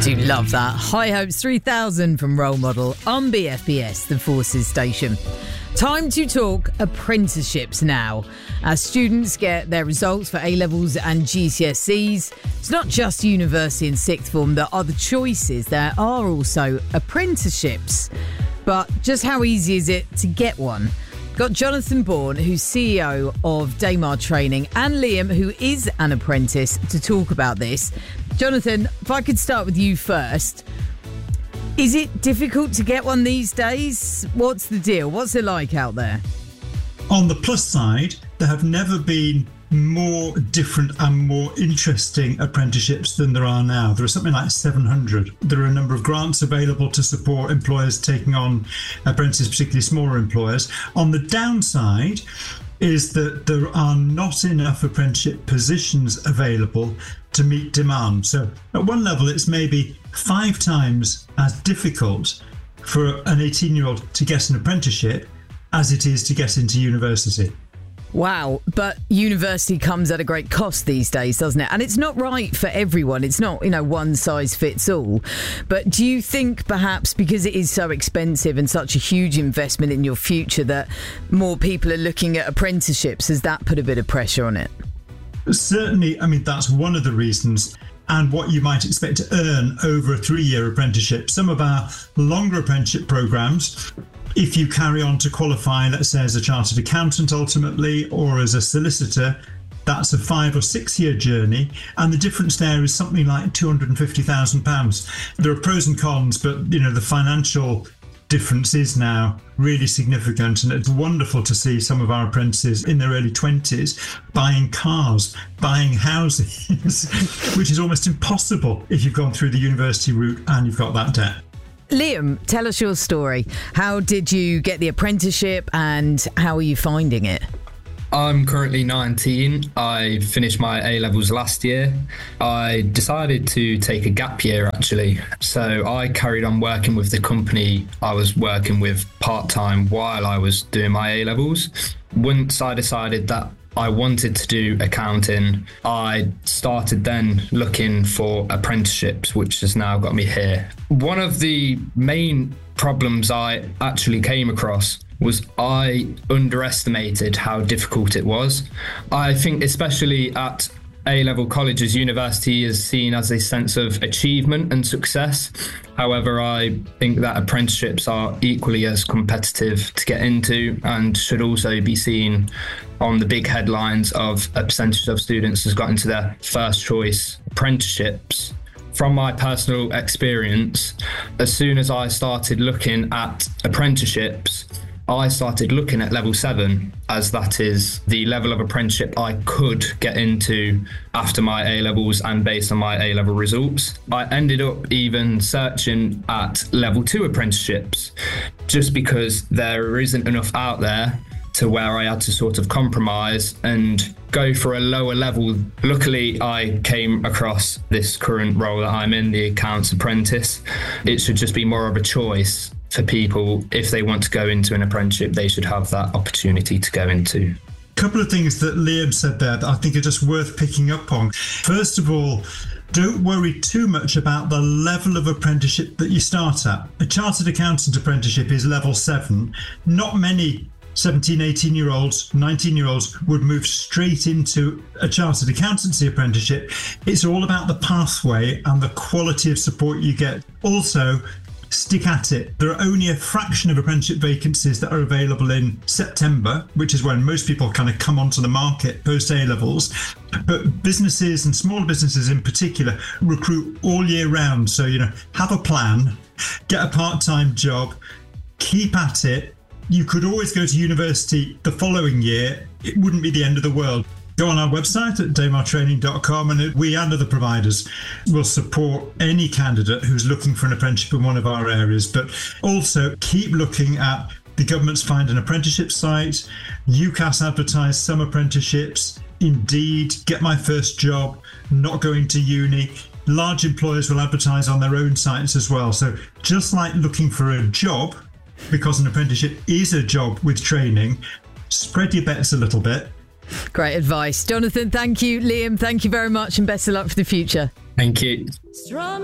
Do love that. High Hopes 3000 from Role Model on BFBS, the Forces station. Time to talk apprenticeships now. As students get their results for A-levels and GCSEs, it's not just university and sixth form that are the choices. There are also apprenticeships. But just how easy is it to get one? Got Jonathan Bourne, who's CEO of Daymar Training, and Liam, who is an apprentice, to talk about this. Jonathan, if I could start with you first. Is it difficult to get one these days? What's the deal? What's it like out there? On the plus side, there have never been more different and more interesting apprenticeships than there are now. There are something like 700. There are a number of grants available to support employers taking on apprentices, particularly smaller employers. On the downside is that there are not enough apprenticeship positions available to meet demand. So at one level, it's maybe 5 times as difficult for an 18-year-old to get an apprenticeship as it is to get into university. Wow, but university comes at a great cost these days, doesn't it? And it's not right for everyone. It's not, one size fits all. But do you think perhaps because it is so expensive and such a huge investment in your future that more people are looking at apprenticeships? Has that put a bit of pressure on it? Certainly, that's one of the reasons. And what you might expect to earn over a 3-year apprenticeship. Some of our longer apprenticeship programmes, if you carry on to qualify, let's say as a chartered accountant ultimately, or as a solicitor, that's a 5 or 6 year journey. And the difference there is something like £250,000. There are pros and cons, but the financial difference is now really significant. And it's wonderful to see some of our apprentices in their early 20s buying cars, buying houses, which is almost impossible if you've gone through the university route and you've got that debt. Liam, tell us your story. How did you get the apprenticeship and how are you finding it? I'm currently 19. I finished my A-levels last year. I decided to take a gap year, actually. So I carried on working with the company I was working with part-time while I was doing my A-levels. Once I decided that I wanted to do accounting, I started then looking for apprenticeships, which has now got me here. One of the main problems I actually came across was I underestimated how difficult it was. I think especially at A-level colleges, university is seen as a sense of achievement and success. However, I think that apprenticeships are equally as competitive to get into and should also be seen on the big headlines of a percentage of students has got into their first choice apprenticeships. From my personal experience, as soon as I started looking at apprenticeships, I started looking at level 7 as that is the level of apprenticeship I could get into after my A-levels and based on my A-level results. I ended up even searching at level 2 apprenticeships just because there isn't enough out there to where I had to sort of compromise and go for a lower level. Luckily, I came across this current role that I'm in, the accounts apprentice. It should just be more of a choice for people. If they want to go into an apprenticeship, they should have that opportunity to go into. A couple of things that Liam said there that I think are just worth picking up on. First of all, don't worry too much about the level of apprenticeship that you start at. A chartered accountant apprenticeship is level 7. Not many 17, 18-year-olds, 19-year-olds would move straight into a chartered accountancy apprenticeship. It's all about the pathway and the quality of support you get. Also, stick at it. There are only a fraction of apprenticeship vacancies that are available in September, which is when most people kind of come onto the market post A-levels. But businesses and small businesses in particular recruit all year round. So, have a plan, get a part-time job, keep at it. You could always go to university the following year. It wouldn't be the end of the world. Go on our website at daymartraining.com and we and other providers will support any candidate who's looking for an apprenticeship in one of our areas. But also keep looking at the government's Find an Apprenticeship site. UCAS advertise some apprenticeships. Indeed, Get My First Job, Not Going to Uni. Large employers will advertise on their own sites as well. So just like looking for a job, because an apprenticeship is a job with training, spread your bets a little bit. Great advice. Jonathan, thank you. Liam, thank you very much and best of luck for the future. Thank you.